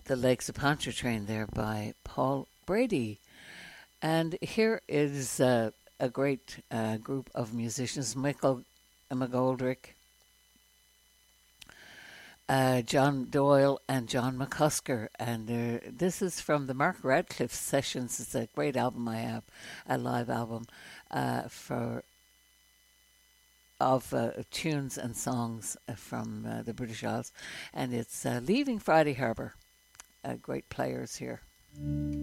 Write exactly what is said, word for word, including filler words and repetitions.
The Legs of Pontchartrain there by Paul Brady. And here is uh, a great uh, group of musicians, Michael McGoldrick, uh, John Doyle and John McCusker. And uh, this is from the Mark Radcliffe Sessions. It's a great album I have, a live album uh, for of uh, tunes and songs from uh, the British Isles. And it's uh, Leaving Friday Harbour. Uh, great players here.